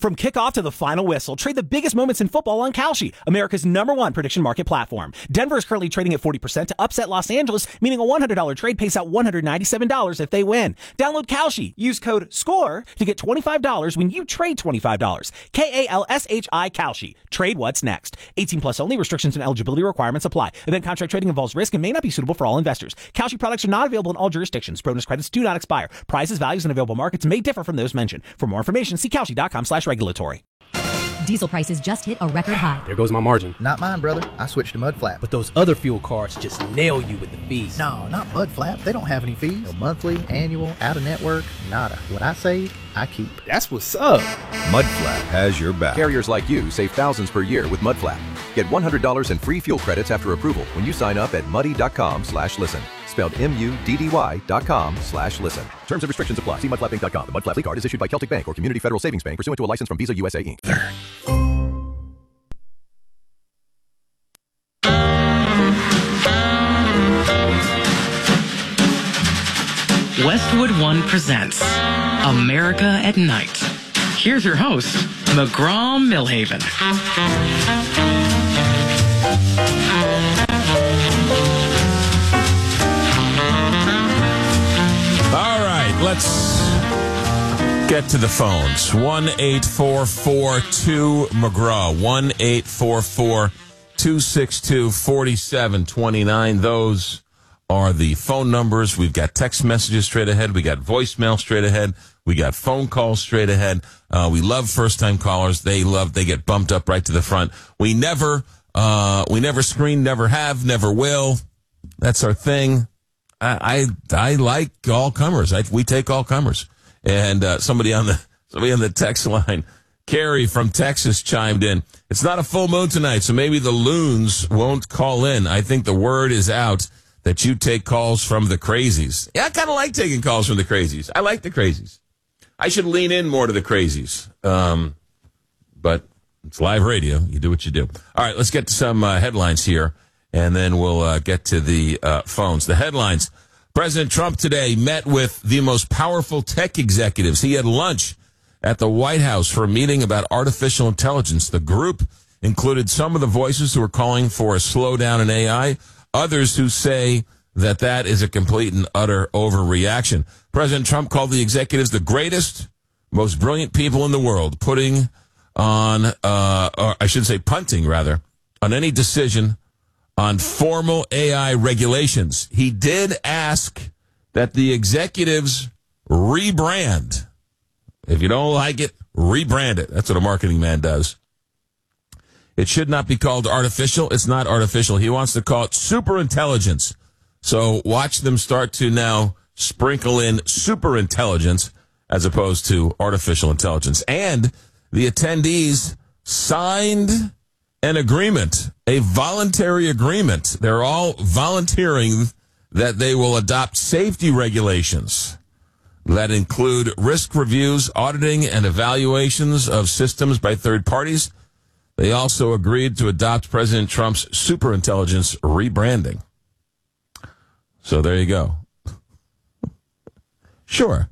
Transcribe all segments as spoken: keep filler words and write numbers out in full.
From kickoff to the final whistle, trade the biggest moments in football on Kalshi, America's number one prediction market platform. Denver is currently trading at forty percent to upset Los Angeles, meaning a one hundred dollars trade pays out one hundred ninety-seven dollars if they win. Download Kalshi. Use code SCORE to get twenty-five dollars when you trade twenty-five dollars. K A L S H I Kalshi. Trade what's next. eighteen plus only. Restrictions and eligibility requirements apply. Event contract trading involves risk and may not be suitable for all investors. Kalshi products are not available in all jurisdictions. Bonus credits do not expire. Prices, values, and available markets may differ from those mentioned. For more information, see Kalshi.com slash regulatory. Diesel prices just hit a record high. There goes my margin. Not mine, brother. I switched to Mudflap. But those other fuel cards just nail you with the fees. No, not Mudflap. They don't have any fees. No monthly, annual, out-of-network, nada. What I save, I keep. That's what's up. Mudflap has your back. Carriers like you save thousands per year with Mudflap. Get one hundred dollars in free fuel credits after approval when you sign up at muddy.com slash listen. Spelled M U D D Y dot com slash listen. Terms and restrictions apply. See mudflap inc dot com. The Mudflap Fleet Card is issued by Celtic Bank or Community Federal Savings Bank pursuant to a license from Visa U S A, Incorporated. Westwood One presents America at Night. Here's your host, McGraw-Milhaven. All right, let's get to the phones. one eight four four two McGraw. one eight four four two six two four seven two nine. Those are the phone numbers. We've got text messages straight ahead. We got voicemail straight ahead. We got phone calls straight ahead. Uh, we love first-time callers. They love, they get bumped up right to the front. We never, uh, we never screen, never have, never will. That's our thing. I, I, I like all comers. I, we take all comers. And, uh, somebody on the, somebody on the text line, Carrie from Texas chimed in. It's not a full moon tonight, so maybe the loons won't call in. I think the word is out that you take calls from the crazies. Yeah, I kind of like taking calls from the crazies. I like the crazies. I should lean in more to the crazies. Um, but it's live radio. You do what you do. All right, let's get to some uh, headlines here, and then we'll uh, get to the uh, phones. The headlines. President Trump today met with the most powerful tech executives. He had lunch at the White House for a meeting about artificial intelligence. The group included some of the voices who are calling for a slowdown in A I, others who say that that is a complete and utter overreaction. President Trump called the executives the greatest, most brilliant people in the world, putting on, uh, or I should say punting, rather, on any decision on formal A I regulations. He did ask that the executives rebrand. If you don't like it, rebrand it. That's what a marketing man does. It should not be called artificial. It's not artificial. He wants to call it super intelligence. So watch them start to now sprinkle in super intelligence as opposed to artificial intelligence. And the attendees signed an agreement, a voluntary agreement. They're all volunteering that they will adopt safety regulations that include risk reviews, auditing, and evaluations of systems by third parties. They also agreed to adopt President Trump's superintelligence rebranding. So there you go. Sure.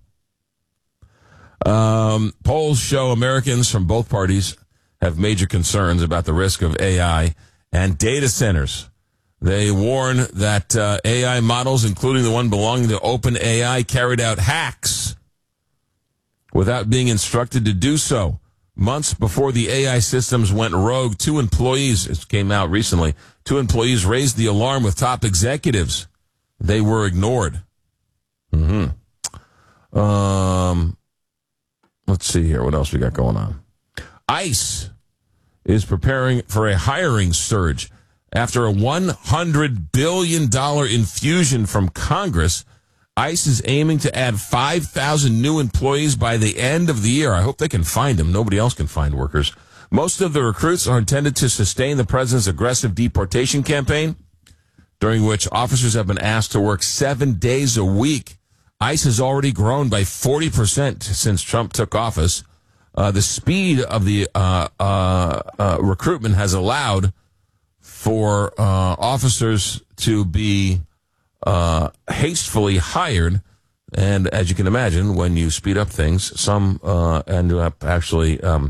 Um, polls show Americans from both parties have major concerns about the risk of A I and data centers. They warn that uh, A I models, including the one belonging to OpenAI, carried out hacks without being instructed to do so. Months before the A I systems went rogue, two employees, it came out recently, two employees raised the alarm with top executives. They were ignored. Mm-hmm. Um, let's see here. What else we got going on? ICE is preparing for a hiring surge. After a one hundred billion dollars infusion from Congress, ICE is aiming to add five thousand new employees by the end of the year. I hope they can find them. Nobody else can find workers. Most of the recruits are intended to sustain the president's aggressive deportation campaign, during which officers have been asked to work seven days a week. ICE has already grown by forty percent since Trump took office. Uh, the speed of the uh, uh, uh, recruitment has allowed for uh, officers to be uh, hastily hired. And as you can imagine, when you speed up things, some uh, end up actually um,